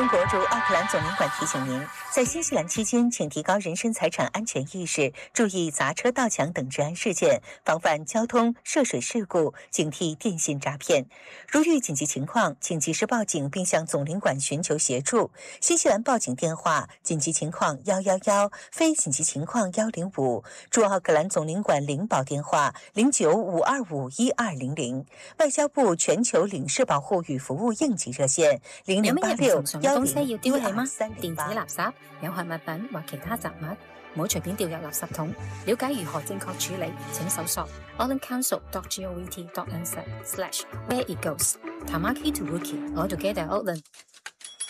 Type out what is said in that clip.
中国驻奥克兰总领馆提醒您，在新西兰期间，请提高人身财产安全意识，注意砸车、盗抢等治安事件，防范交通涉水事故，警惕电信诈骗。如遇紧急情况，请及时报警，并向总领馆寻求协助。新西兰报警电话：紧急情况111，非紧急情况105。驻奥克兰总领馆领保电话0952512200。外交部全球领事保護與服務應急熱線0086101238。 有乜嘢唔尋常嘅東西要丟棄嗎？電子垃圾、有害物品或其他雜物，唔好隨便掉入垃圾桶。了解如何正確處理，請搜索 aucklandcouncil.govt.nz/where it goes。Tamaki to Wiki all together Auckland。